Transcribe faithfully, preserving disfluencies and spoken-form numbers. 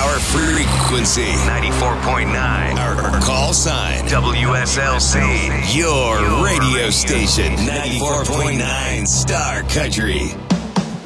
Our frequency, ninety-four point nine. Our call sign, W S L C. Your radio station, ninety-four point nine Star Country.